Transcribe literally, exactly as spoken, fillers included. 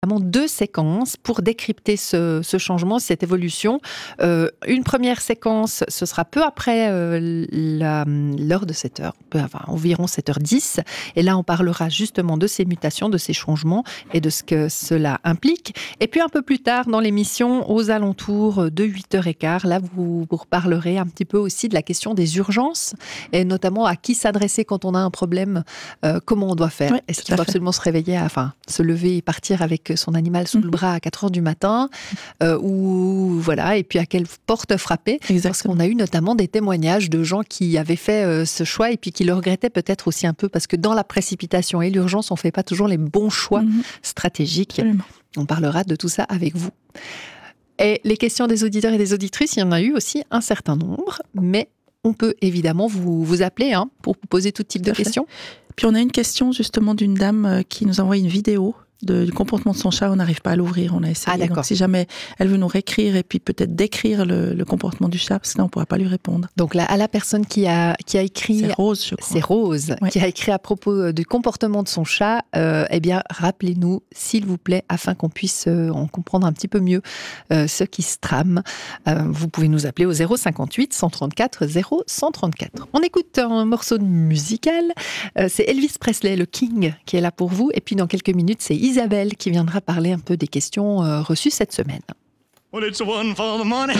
vraiment deux séquences pour décrypter ce, ce changement, cette évolution. Euh, une première séquence, ce sera peu après euh, la, l'heure de sept heures, enfin, environ sept heures dix. Et là, on parlera justement de ces mutations, de ces changements et de ce que cela implique. Et puis un peu plus tard dans l'émission, aux alentours de huit heures quinze, là, vous, vous reparlerez un petit peu aussi de la question des urgences et notamment à qui s'adresser quand on a un problème, euh, comment on doit faire. Oui, Est-ce qu'il faut absolument se réveiller, à, enfin, se lever et partir avec son animal sous mmh. le bras à quatre heures du matin euh, ou voilà, et puis à quelle porte frapper. Exactement. Parce qu'on a eu notamment des témoignages de gens qui avaient fait euh, ce choix et puis qui le regrettaient peut-être aussi un peu parce que dans la précipitation et l'urgence, on ne fait pas toujours les bons choix mmh. stratégiques. Absolument. On parlera de tout ça avec vous. Et les questions des auditeurs et des auditrices, il y en a eu aussi un certain nombre, mais on peut évidemment vous, vous appeler hein, pour vous poser tout type tout de questions. Puis on a une question justement d'une dame qui nous a envoyé une vidéo de, du comportement de son chat, on n'arrive pas à l'ouvrir, on a essayé. Ah, d'accord. Donc si jamais elle veut nous réécrire et puis peut-être décrire le, le comportement du chat, parce que là on ne pourra pas lui répondre. Donc là, à la personne qui a, qui a écrit... C'est Rose, je crois. C'est Rose, ouais. Qui a écrit à propos du comportement de son chat, euh, eh bien rappelez-nous, s'il vous plaît, afin qu'on puisse euh, en comprendre un petit peu mieux euh, ce qui se trame. Euh, vous pouvez nous appeler au zéro cinquante-huit cent trente-quatre zéro cent trente-quatre. On écoute un morceau musical, euh, c'est Elvis Presley, le King, qui est là pour vous, et puis dans quelques minutes, c'est Isabelle qui viendra parler un peu des questions euh, reçues cette semaine. Well, it's one for the money.